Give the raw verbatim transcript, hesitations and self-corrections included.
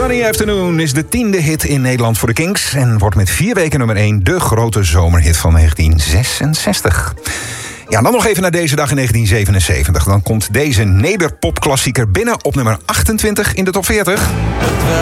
Sunny Afternoon is de tiende hit in Nederland voor de Kinks en wordt met vier weken nummer één de grote zomerhit van negentien zesenzestig. Ja, dan nog even naar deze dag in negentien zevenenzeventig. Dan komt deze nederpopklassieker binnen op nummer achtentwintig in de top veertig.